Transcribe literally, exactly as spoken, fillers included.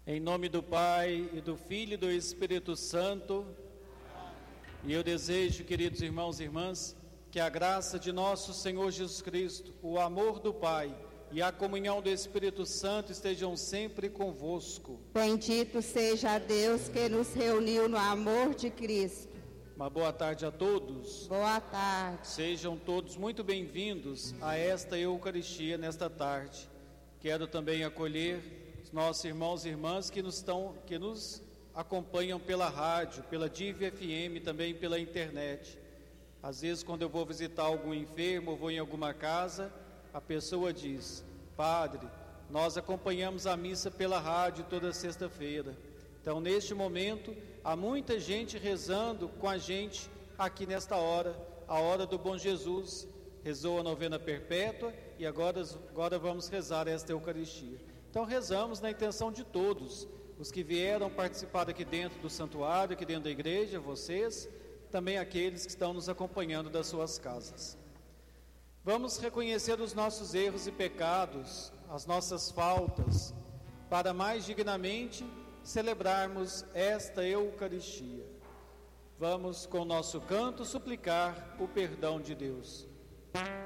Em nome do Pai, e do Filho e do Espírito Santo. E eu desejo, queridos irmãos e irmãs, que a graça de nosso Senhor Jesus Cristo, o amor do Pai e a comunhão do Espírito Santo estejam sempre convosco. Bendito seja Deus que nos reuniu no amor de Cristo. Uma boa tarde a todos. Boa tarde. Sejam todos muito bem-vindos a esta Eucaristia nesta tarde. Quero também acolher nossos irmãos e irmãs que nos, estão, que nos acompanham pela rádio, pela D I V F M, também pela internet. Às vezes, quando eu vou visitar algum enfermo ou vou em alguma casa, a pessoa diz: Padre, nós acompanhamos a missa pela rádio toda sexta-feira. Então, neste momento, há muita gente rezando com a gente aqui nesta hora, a hora do Bom Jesus. Rezou a novena perpétua e agora, agora vamos rezar esta Eucaristia. Então rezamos na intenção de todos, os que vieram participar aqui dentro do santuário, aqui dentro da igreja, vocês, também aqueles que estão nos acompanhando das suas casas. Vamos reconhecer os nossos erros e pecados, as nossas faltas, para mais dignamente celebrarmos esta Eucaristia. Vamos com o nosso canto suplicar o perdão de Deus.